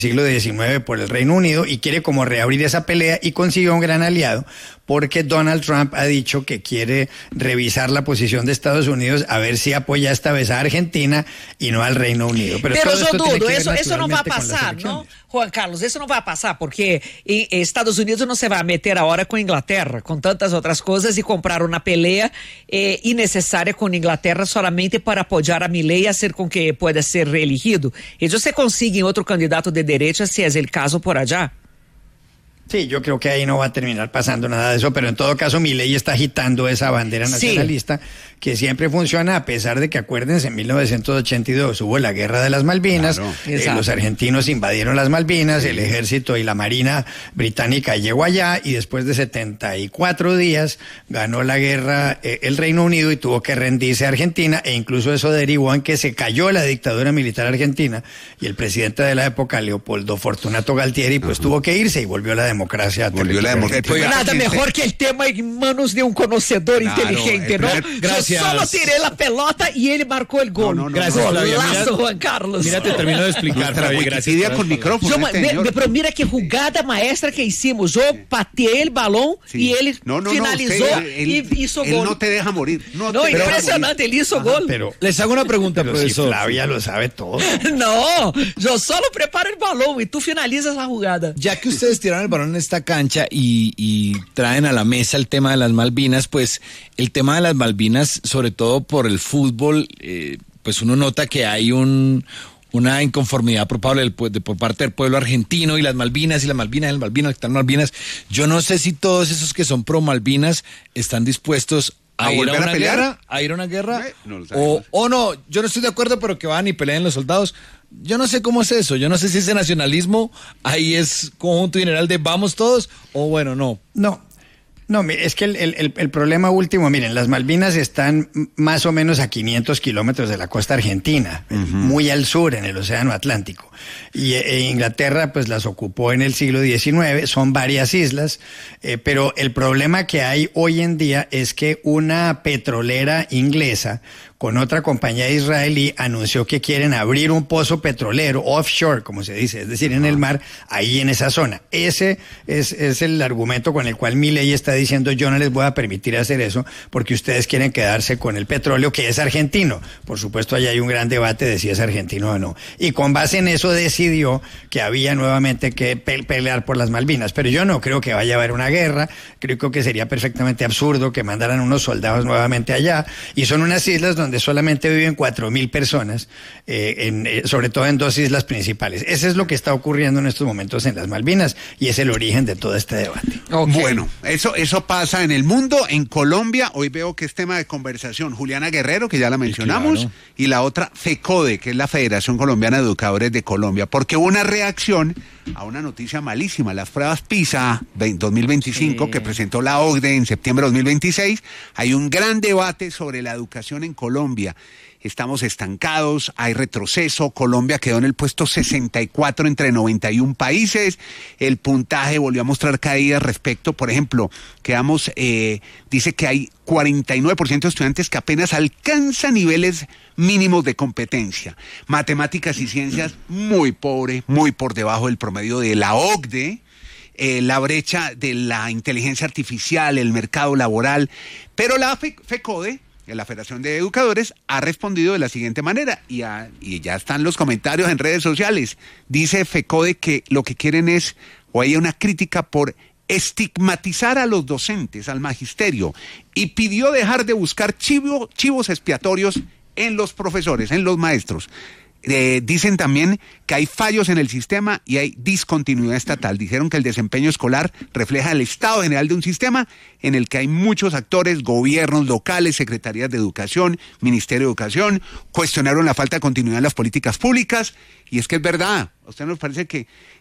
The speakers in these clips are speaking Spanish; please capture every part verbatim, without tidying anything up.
siglo diecinueve por el Reino Unido y quiere como reabrir esa pelea y consiguió un gran aliado porque Donald Trump ha dicho que quiere revisar la posición de Estados Unidos a ver si apoya esta vez a Argentina y no al Reino Unido. Pero, Pero todo esto Dudo, eso, eso no va a pasar, ¿no? Juan Carlos, eso no va a pasar porque Estados Unidos no se va a meter ahora con Inglaterra, con tantas otras cosas y comprar una pelea eh, innecesaria con Inglaterra solamente para apoyar a Milei y hacer con que pueda ser reelegido. Ellos se consiguen otro candidato de derecha si es el caso por allá. Sí, yo creo que ahí no va a terminar pasando nada de eso, pero en todo caso Milei está agitando esa bandera nacionalista sí. que siempre funciona a pesar de que, acuérdense, en mil novecientos ochenta y dos hubo la guerra de las Malvinas, claro, eh, los argentinos invadieron las Malvinas, sí. el ejército y la marina británica llegó allá y después de setenta y cuatro días ganó la guerra eh, el Reino Unido y tuvo que rendirse a Argentina e incluso eso derivó en que se cayó la dictadura militar argentina y el presidente de la época, Leopoldo Fortunato Galtieri, pues uh-huh. tuvo que irse y volvió la democracia. Volvió la democracia. Nada mejor que el tema en manos de un conocedor claro, inteligente, ¿no? Gracias. Yo solo tiré la pelota y él marcó el gol. No, no, no, gracias, no, Flavia, mira, Juan Carlos. Mira, te termino de explicar, Flavia, gracias. Con micrófono. Yo, este me, me, pero mira qué jugada maestra que hicimos. Yo pateé el balón sí. y él no, no, finalizó no, usted, él, y hizo él gol. no te deja morir. No, no impresionante, él hizo Ajá, gol. Pero les hago una pregunta, pero profesor. Si Flavia lo sabe todo. No, yo solo preparo el balón y tú finalizas la jugada. Ya que ustedes tiraron el balón en esta cancha y, y traen a la mesa el tema de las Malvinas, pues el tema de las Malvinas, sobre todo por el fútbol, eh, pues uno nota que hay un... una inconformidad por, por parte del pueblo argentino y las Malvinas y las Malvinas y las Malvinas, están Malvinas. Yo no sé si todos esos que son pro Malvinas están dispuestos a, a ir a una a guerra, a ir a una guerra, no, no o, o no, yo no estoy de acuerdo, pero que van y peleen los soldados. Yo no sé cómo es eso, yo no sé si ese nacionalismo ahí es conjunto general de vamos todos, o bueno, no. No. No, es que el, el, el problema último, miren, las Malvinas están más o menos a quinientos kilómetros de la costa argentina, uh-huh. muy al sur, en el Océano Atlántico. Y eh, Inglaterra, pues, las ocupó en el siglo diecinueve, son varias islas, eh, pero el problema que hay hoy en día es que una petrolera inglesa con otra compañía israelí anunció que quieren abrir un pozo petrolero offshore, como se dice, es decir, en el mar, ahí en esa zona. Ese es, es el argumento con el cual Milei está diciendo yo no les voy a permitir hacer eso porque ustedes quieren quedarse con el petróleo que es argentino. Por supuesto, allá hay un gran debate de si es argentino o no. Y con base en eso decidió que había nuevamente que pe- pelear por las Malvinas. Pero yo no creo que vaya a haber una guerra, creo que sería perfectamente absurdo que mandaran unos soldados nuevamente allá. Y son unas islas donde donde solamente viven cuatro mil personas, eh, en, eh, sobre todo en dos islas principales. Eso es lo que está ocurriendo en estos momentos en las Malvinas y es el origen de todo este debate. Okay. Bueno, eso, eso pasa en el mundo. En Colombia, hoy veo que es tema de conversación Juliana Guerrero, que ya la mencionamos, claro. Y la otra, FECODE, que es la Federación Colombiana de Educadores de Colombia, porque hubo una reacción a una noticia malísima, las pruebas PISA dos mil veinticinco, sí. que presentó la O C D E en septiembre de dos mil veintiséis. Hay un gran debate sobre la educación en Colombia. Estamos estancados, hay retroceso. Colombia quedó en el puesto sesenta y cuatro entre noventa y uno países. El puntaje volvió a mostrar caídas respecto, por ejemplo, quedamos, eh, dice que hay cuarenta y nueve por ciento de estudiantes que apenas alcanzan niveles mínimos de competencia. Matemáticas y ciencias muy pobre, muy por debajo del promedio de la O C D E. Eh, la brecha de la inteligencia artificial, el mercado laboral. Pero la FECODE, la Federación de Educadores, ha respondido de la siguiente manera, y, a, y ya están los comentarios en redes sociales. Dice FECODE que lo que quieren es, o hay una crítica por estigmatizar a los docentes, al magisterio, y pidió dejar de buscar chivo, chivos expiatorios en los profesores, en los maestros. Eh, dicen también que hay fallos en el sistema y hay discontinuidad estatal. Dijeron que el desempeño escolar refleja el estado general de un sistema en el que hay muchos actores, gobiernos locales, secretarías de educación, Ministerio de Educación. Cuestionaron la falta de continuidad en las políticas públicas, y es que es verdad. ¿A usted nos parece que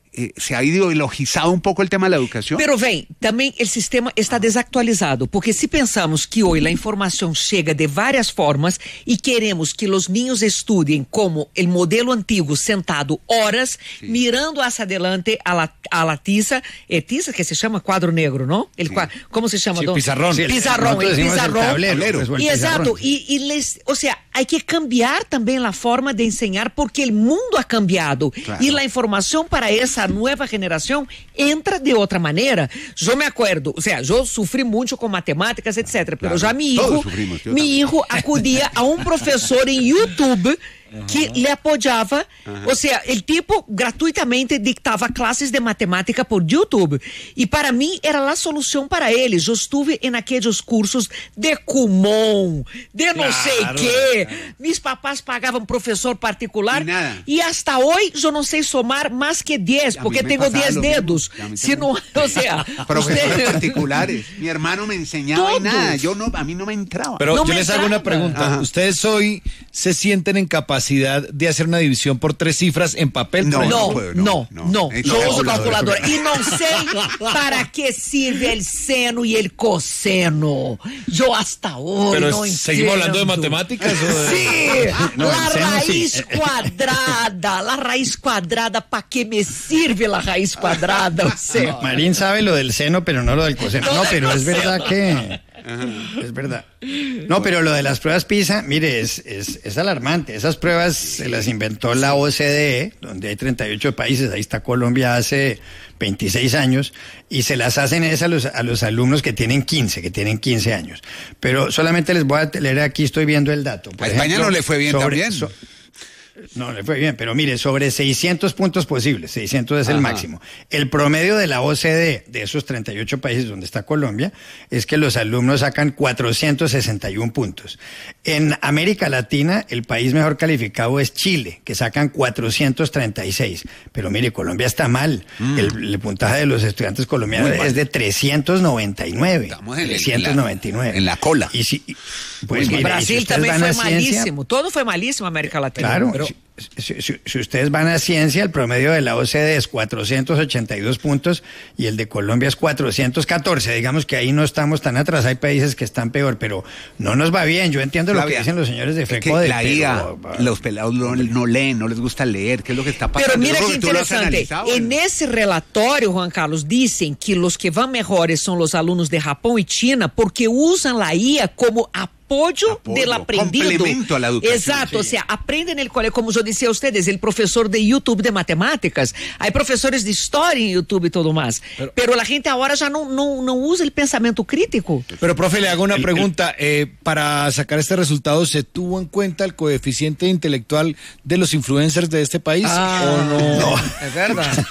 eh, se ha ideologizado un poco el tema de la educación. Pero vem, também o sistema está desactualizado, porque se pensamos que hoje a informação chega de várias formas e queremos que os niños estudiem como o modelo antigo, sentado horas, sí. mirando hacia adelante a la, a la tiza, é tiza que se chama quadro negro, não? El, sí. Como se chama? Sí, pizarrón. Sí, pizarrón, el pizarrón. El tablero, y exacto, y, y les, o sea, hay que cambiar también la forma de enseñar porque el mundo ha cambiado claro. y la información para esa nueva generación entra de otra manera. Yo me acuerdo, o sea, yo sufrí mucho con matemáticas, etcétera, pero claro. ya mi hijo, mi hijo acudía a un profesor en YouTube que uhum. le apoiava, uhum. ou seja, o tipo gratuitamente dictava classes de matemática por YouTube, e para mim era a solução para eles. Eu estive em aqueles cursos de Kumon, de não claro, sei o quê, claro. Meus papás pagavam professor particular, e, e hasta hoje eu não sei somar mais que dez, porque tenho dez dedos, se não, ou seja, professores usted... particulares, mi hermano me enseñaba y nada, yo no, a mí no me entraba. Pero no yo les hago una pregunta, ajá. ¿Ustedes hoy se sienten en capacidad de hacer una división por tres cifras en papel? No, no, no, no, no, no. Yo uso calculadora y no sé para qué sirve el seno y el coseno. Yo hasta hoy Pero no ¿seguimos entiendo. hablando de matemáticas? ¿O de... Sí, no, la raíz sí. cuadrada, la raíz cuadrada, ¿para qué me sirve la raíz cuadrada? O sea, no, Marín sabe lo del seno, pero no lo del coseno. No, no pero es verdad que... Ajá. Es verdad. No, pero lo de las pruebas PISA, mire, es, es, es alarmante. Esas pruebas se las inventó la O C D E, donde hay treinta y ocho países, ahí está Colombia hace veintiséis años, y se las hacen es a los, a los alumnos que tienen quince, que tienen quince años. Pero solamente les voy a leer, aquí estoy viendo el dato. Por a ejemplo, España no le fue bien sobre, también. So, No, le fue bien, pero mire, sobre seiscientos puntos posibles, seiscientos es el Ajá. máximo. El promedio de la O C D E, de esos treinta y ocho países donde está Colombia, es que los alumnos sacan cuatrocientos sesenta y uno puntos. En América Latina, el país mejor calificado es Chile, que sacan cuatrocientos treinta y seis. Pero mire, Colombia está mal. Mm. El, el puntaje de los estudiantes colombianos es de trescientos noventa y nueve. Estamos en, trescientos noventa y nueve. En la cola. Y si, pues mire, Brasil si también fue ciencia, malísimo. Todo fue malísimo en América Latina. Claro. Pero... Si, si, si ustedes van a ciencia, el promedio de la O C D E es cuatrocientos ochenta y dos puntos y el de Colombia es cuatrocientos catorce. Digamos que ahí no estamos tan atrás, hay países que están peor, pero no nos va bien. Yo entiendo Flavia, lo que dicen los señores de FECODE. La I A, pero, los pelados no, no leen, no les gusta leer, ¿qué es lo que está pasando? Pero mira que interesante, en ese relatorio, Juan Carlos, dicen que los que van mejores son los alumnos de Japón y China porque usan la I A como apoyo Apoyo, apoyo del aprendido. Complemento a la educación. Exacto, sí. O sea, aprenden en el colegio, como yo decía a ustedes, el profesor de YouTube de matemáticas, hay profesores de historia en YouTube y todo más, pero, pero la gente ahora ya no, no, no usa el pensamiento crítico. Pero, profe, le hago una pregunta, eh, para sacar este resultado, ¿se tuvo en cuenta el coeficiente intelectual de los influencers de este país ah, o no? No, es verdad.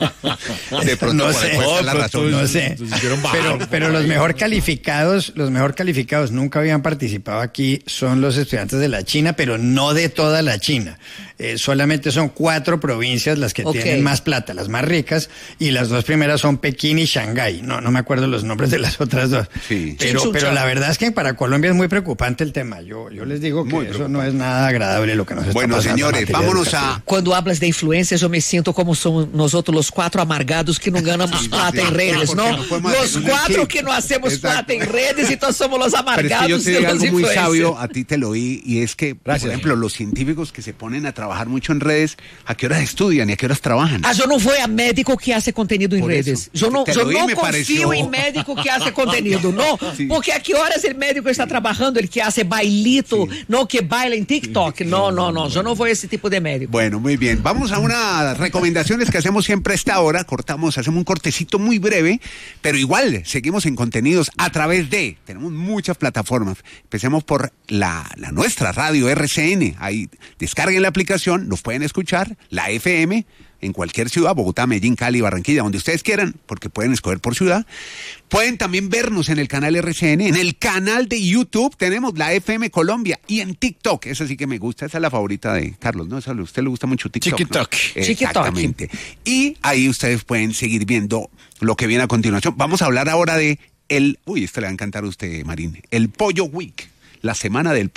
De pronto no sé, oh, la razón, no sé. Pero, pero los mejor calificados, los mejor calificados nunca habían participado aquí son los estudiantes de la China, pero no de toda la China. Eh, solamente son cuatro provincias las que okay. tienen más plata, las más ricas, y las dos primeras son Pekín y Shanghái. No, no me acuerdo los nombres de las otras dos. Sí. Pero, pero la verdad es que para Colombia es muy preocupante el tema. Yo, yo les digo que muy eso no es nada agradable lo que nos está bueno, pasando. Bueno, señores, vámonos a... Cuando hablas de influencia, yo me siento como somos nosotros los cuatro amargados que no ganamos sí, plata sí, en redes, sí, ¿no? no los cuatro sí. que no hacemos Exacto. plata en redes y todos somos los amargados. Pero es que yo te digo algo muy sabio, a ti te lo oí, y es que, Gracias, por ejemplo, los científicos que se ponen a trabajar mucho en redes, ¿a qué horas estudian y a qué horas trabajan? Ah, yo no voy a médico que hace contenido en por redes. Eso. Yo no, yo no confío pareció... en médico que hace contenido, no. Sí. Porque a qué horas el médico está trabajando, el que hace bailito, sí. no que baila en TikTok. Sí. No, no, no, yo no voy a ese tipo de médico. Bueno, muy bien. Vamos a unas recomendaciones que hacemos siempre a esta hora. Cortamos, hacemos un cortecito muy breve, pero igual seguimos en contenidos a través de, tenemos muchas plataformas. Empecemos por la, la nuestra radio R C N. Ahí descarguen la aplicación, nos pueden escuchar, la F M, en cualquier ciudad, Bogotá, Medellín, Cali, Barranquilla, donde ustedes quieran, porque pueden escoger por ciudad. Pueden también vernos en el canal R C N, en el canal de YouTube tenemos la F M Colombia y en TikTok. Esa sí que me gusta, esa es la favorita de Carlos, ¿no? Esa, a usted le gusta mucho TikTok, TikTok. ¿no? Exactamente. Y ahí ustedes pueden seguir viendo lo que viene a continuación. Vamos a hablar ahora de el, uy, esto le va a encantar a usted, Marín, el Pollo Week, la semana del pollo.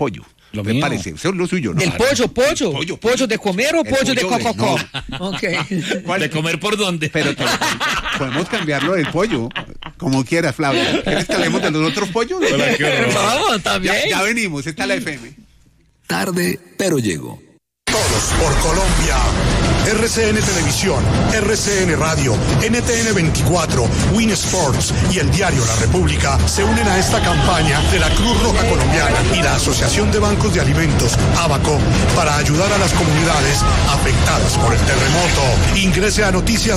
Lo ¿Qué mío. parece? Eso es lo suyo, ¿no? ¿Del pollo, pollo? pollo, ¿Pollo de comer o El pollo de pollo de- cococó? no. Ok. ¿Cuál? ¿De comer por dónde? Pero te- podemos cambiarlo del pollo, como quieras, Flavia. ¿Quieres que hablemos de los otros pollos? Vamos, también. Ya, ya venimos, está la F M. Tarde, pero llegó. Todos por Colombia. R C N Televisión, R C N Radio, N T N veinticuatro, Win Sports y el diario La República se unen a esta campaña de la Cruz Roja Colombiana y la Asociación de Bancos de Alimentos, ABACO, para ayudar a las comunidades afectadas por el terremoto. Ingrese a noticias